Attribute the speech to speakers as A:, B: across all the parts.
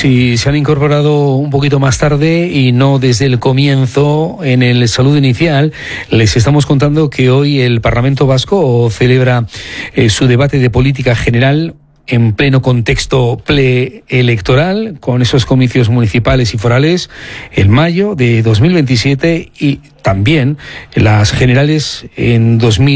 A: Si se han incorporado un poquito más tarde y no desde el comienzo, en el saludo inicial, les estamos contando que hoy el Parlamento Vasco celebra su debate de política general en pleno contexto preelectoral, con esos comicios municipales y forales en mayo de 2027 y también las generales en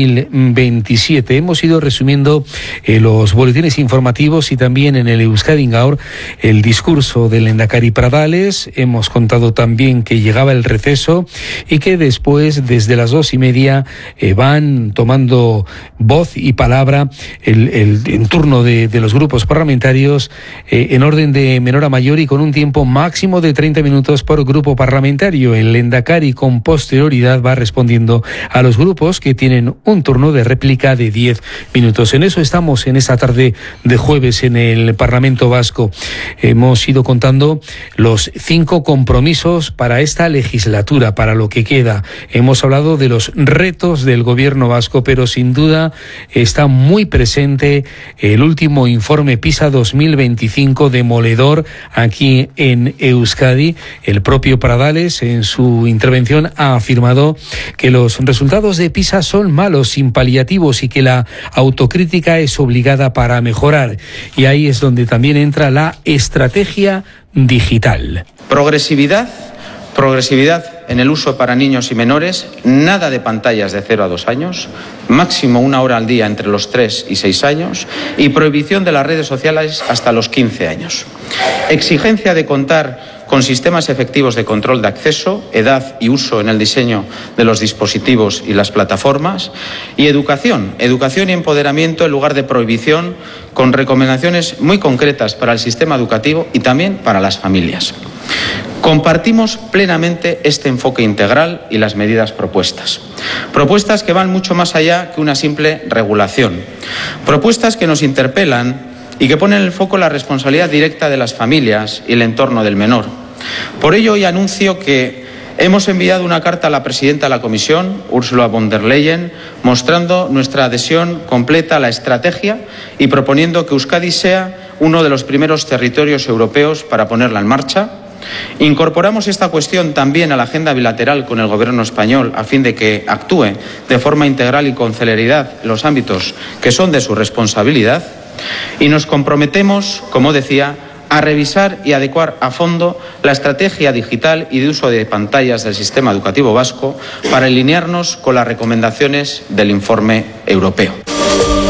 A: 2027. Hemos ido resumiendo los boletines informativos y también en el Euskadi Gaur el discurso del Lehendakari Pradales. Hemos contado también que llegaba el receso y que después, desde las 2:30, van tomando voz y palabra en turno de los grupos parlamentarios en orden de menor a mayor y con un tiempo máximo de 30 minutos por grupo parlamentario. El Lehendakari con posterioridad va respondiendo a los grupos, que tienen un turno de réplica de 10 minutos. En eso estamos en esta tarde de jueves en el Parlamento Vasco. Hemos ido contando los 5 compromisos para esta legislatura, para lo que queda. Hemos hablado de los retos del gobierno vasco, pero sin duda está muy presente el último informe PISA 2025 demoledor aquí en Euskadi. El propio Pradales, en su intervención, ha afirmado que los resultados de PISA son malos, sin paliativos, y que la autocrítica es obligada para mejorar. Y ahí es donde también entra la estrategia digital.
B: Progresividad en el uso para niños y menores, nada de pantallas de 0 a 2 años, máximo 1 hora al día entre los 3 y 6 años y prohibición de las redes sociales hasta los 15 años. Exigencia de contar con sistemas efectivos de control de acceso, edad y uso en el diseño de los dispositivos y las plataformas, y educación y empoderamiento en lugar de prohibición, con recomendaciones muy concretas para el sistema educativo y también para las familias. Compartimos plenamente este enfoque integral y las medidas propuestas. Propuestas que van mucho más allá que una simple regulación. Propuestas que nos interpelan y que ponen en el foco la responsabilidad directa de las familias y el entorno del menor. Por ello, hoy anuncio que hemos enviado una carta a la presidenta de la Comisión, Ursula von der Leyen, mostrando nuestra adhesión completa a la estrategia y proponiendo que Euskadi sea uno de los primeros territorios europeos para ponerla en marcha. Incorporamos esta cuestión también a la agenda bilateral con el Gobierno español a fin de que actúe de forma integral y con celeridad en los ámbitos que son de su responsabilidad. Y nos comprometemos, como decía, a revisar y adecuar a fondo la estrategia digital y de uso de pantallas del sistema educativo vasco para alinearnos con las recomendaciones del informe europeo.